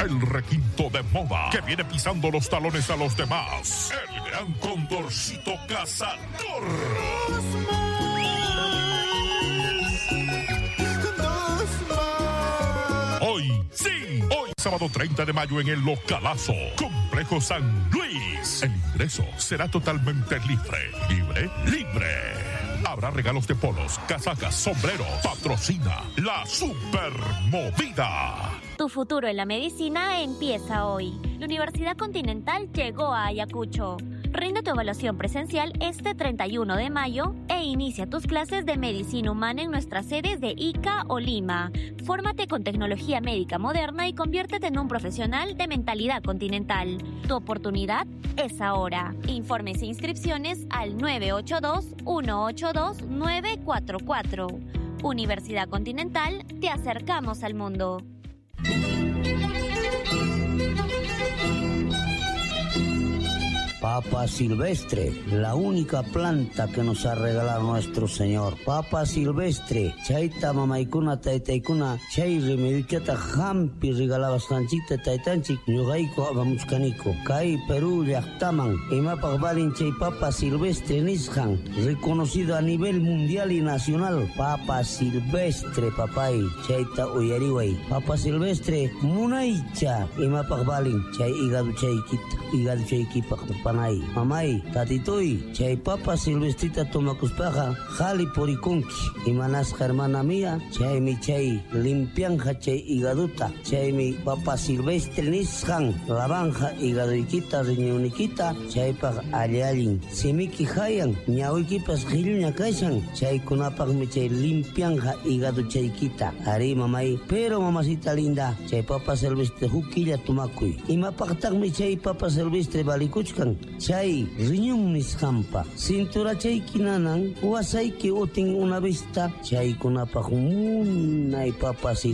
el requinto de moda que viene pisando los talones a los demás. El gran Condorcito Cazador. Hoy sábado 30 de mayo en el Localazo, Complejo San Luis. El ingreso será totalmente libre. Habrá regalos de polos, casacas, sombreros. Patrocina la Supermovida. Tu futuro en la medicina empieza hoy. La Universidad Continental llegó a Ayacucho. Rinde tu evaluación presencial este 31 de mayo e inicia tus clases de medicina humana en nuestras sedes de Ica o Lima. Fórmate con tecnología médica moderna y conviértete en un profesional de mentalidad continental. Tu oportunidad es ahora. Informes e inscripciones al 982-182-944. Universidad Continental, te acercamos al mundo. Papa silvestre, la única planta que nos ha regalado nuestro Señor. Papa silvestre, chayta mamaykuna taytaykuna, chay remedichata hampi regalabas kanchikta taytanchik, ñuqayku apamuchkaniko. Kay Perú llaqtaman, imapaq valin chay papa silvestre nisqan, reconocido a nivel mundial y nacional. Papa silvestre, papay, chayta uyariway. Papa silvestre, munaycha, imapaq valin, chay hígado chaykipaq panay. Mamay, tatitoy, chay papa silvestrita tomakuspaqa, jali porikunki. Imanasqa hermana mía, chaymi chay limpianja chay hígaduta, chaymi papa silvestre nisqan, lavanja hígadoykita, riñonikita, chaypaq allin. Simiki hayan, ñawiykipas qhilluña kashan, chaykunapaqmi chay limpianja hígado chaykita. Ari mamay, pero mamacita linda, chay papa silvestre hukilla tumakuy. Imapaqtaqmi chay papa silvestre balikuchkan, chay riñón nisqanpa. Cintura chaykinanan, wasayki utin una vista, chaykunapaq munay papa silvestre.